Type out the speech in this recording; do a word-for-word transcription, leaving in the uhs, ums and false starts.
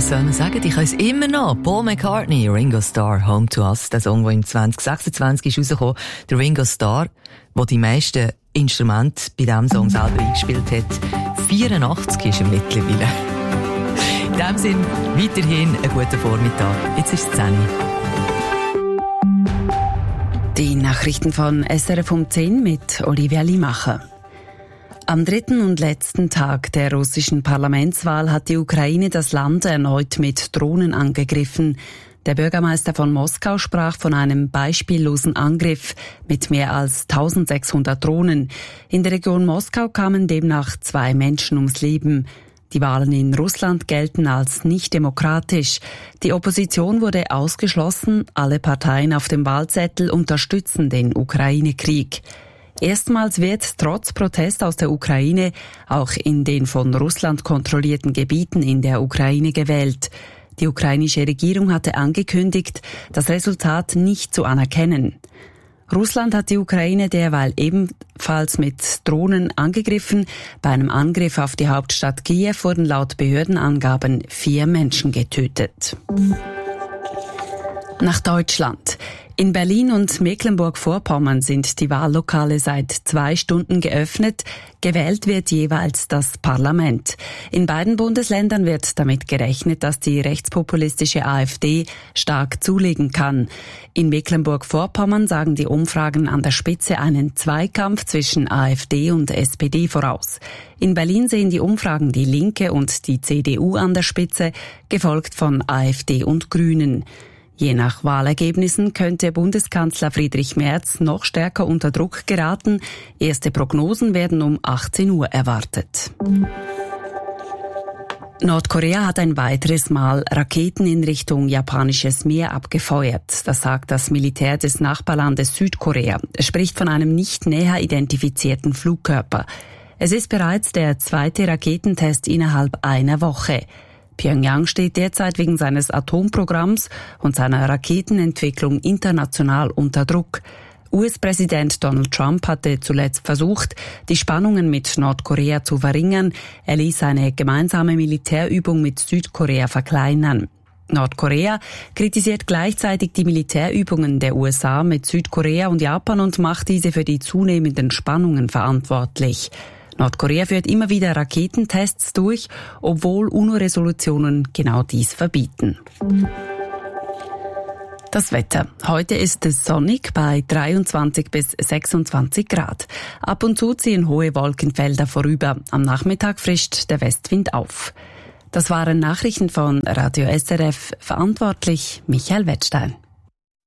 sollen sagen, ich weiß immer noch. Paul McCartney, Ringo Starr, Home to Us. Der Song, der im zwanzig sechsundzwanzig ist rausgekommen. Der Ringo Starr, der die meisten Instrumente bei diesem Song selber eingespielt hat. vierundachtzig ist er mittlerweile. In diesem Sinn, weiterhin einen guten Vormittag. Jetzt ist es zehn Uhr. Die Nachrichten von S R F um zehn mit Olivia Limacher. Am dritten und letzten Tag der russischen Parlamentswahl hat die Ukraine das Land erneut mit Drohnen angegriffen. Der Bürgermeister von Moskau sprach von einem beispiellosen Angriff mit mehr als eintausendsechshundert Drohnen. In der Region Moskau kamen demnach zwei Menschen ums Leben. Die Wahlen in Russland gelten als nicht demokratisch. Die Opposition wurde ausgeschlossen. Alle Parteien auf dem Wahlzettel unterstützen den Ukraine-Krieg. Erstmals wird trotz Protest aus der Ukraine auch in den von Russland kontrollierten Gebieten in der Ukraine gewählt. Die ukrainische Regierung hatte angekündigt, das Resultat nicht zu anerkennen. Russland hat die Ukraine derweil ebenfalls mit Drohnen angegriffen. Bei einem Angriff auf die Hauptstadt Kiew wurden laut Behördenangaben vier Menschen getötet. Nach Deutschland. In Berlin und Mecklenburg-Vorpommern sind die Wahllokale seit zwei Stunden geöffnet. Gewählt wird jeweils das Parlament. In beiden Bundesländern wird damit gerechnet, dass die rechtspopulistische AfD stark zulegen kann. In Mecklenburg-Vorpommern sagen die Umfragen an der Spitze einen Zweikampf zwischen AfD und S P D voraus. In Berlin sehen die Umfragen die Linke und die C D U an der Spitze, gefolgt von AfD und Grünen. Je nach Wahlergebnissen könnte Bundeskanzler Friedrich Merz noch stärker unter Druck geraten. Erste Prognosen werden um achtzehn Uhr erwartet. Nordkorea hat ein weiteres Mal Raketen in Richtung japanisches Meer abgefeuert. Das sagt das Militär des Nachbarlandes Südkorea. Es spricht von einem nicht näher identifizierten Flugkörper. Es ist bereits der zweite Raketentest innerhalb einer Woche. Pyongyang steht derzeit wegen seines Atomprogramms und seiner Raketenentwicklung international unter Druck. U S-Präsident Donald Trump hatte zuletzt versucht, die Spannungen mit Nordkorea zu verringern. Er ließ eine gemeinsame Militärübung mit Südkorea verkleinern. Nordkorea kritisiert gleichzeitig die Militärübungen der U S A mit Südkorea und Japan und macht diese für die zunehmenden Spannungen verantwortlich. Nordkorea führt immer wieder Raketentests durch, obwohl UNO-Resolutionen genau dies verbieten. Das Wetter. Heute ist es sonnig bei dreiundzwanzig bis sechsundzwanzig Grad. Ab und zu ziehen hohe Wolkenfelder vorüber. Am Nachmittag frischt der Westwind auf. Das waren Nachrichten von Radio S R F. Verantwortlich Michael Wettstein.